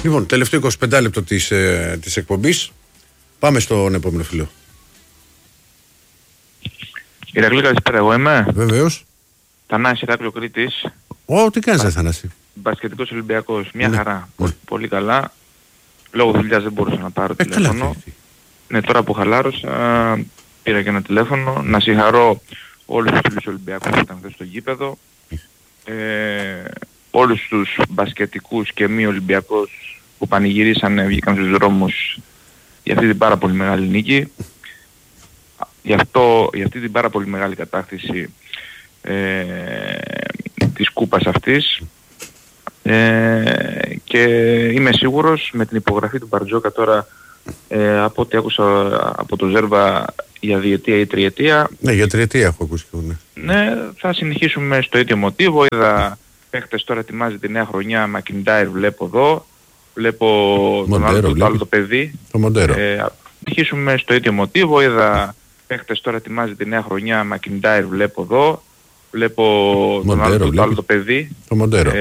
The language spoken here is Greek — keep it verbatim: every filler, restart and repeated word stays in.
Λοιπόν, τελευταίο είκοσι πέντε λεπτό της, ε, της εκπομπής. Πάμε στον επόμενο φίλο. Ηρακλή, καλησπέρα, εγώ είμαι. Βεβαίως. Θανάσης, Ηράκλειο Κρήτης. Ω, τι κάνεις, Θανάση. Μπασκετικός Ολυμπιακός, μια Ναι. χαρά. Ναι. Πολύ καλά. Λόγω δουλειάς δεν μπορούσα να πάρω Ε, τηλέφωνο. καλά. Ναι, τώρα που χαλάρωσα πήρα και ένα τηλέφωνο. Να συγχαρώ όλους τους φίλους Ολυμπιακούς που ήταν χθες στο γήπεδο. Ε, όλους τους μπασκετικούς και μη Ολυμπιακούς που πανηγυρίσανε, βγήκαν στους δρόμους για αυτή την πάρα πολύ μεγάλη νίκη. Γι' αυτό, για αυτή την πάρα πολύ μεγάλη κατάκτηση ε, της κούπας αυτής. Ε, και είμαι σίγουρος με την υπογραφή του Μπαρτζόκα τώρα, ε, από ό,τι άκουσα από το Ζέρβα για διετία ή τριετία. Ναι, για τριετία έχω ακούσει και εγώ, ναι. Ναι, θα συνεχίσουμε στο ίδιο μοτίβο. Είδα παίχτες τώρα ετοιμάζει τη νέα χρονιά. Μακιντάιρ βλέπω εδώ. Βλέπω τον άλλο, το, το άλλο το παιδί. Το Μοντέρο. Ε, θα συνεχίσουμε στο ίδιο μοτίβο. Είδα παίχτες τώρα ετοιμάζει τη νέα χρονιά. Μακιντάιρ βλέπω εδώ. Βλέπω τον άλλο, το, το άλλο το παιδί. Το Μοντέρο. Ε,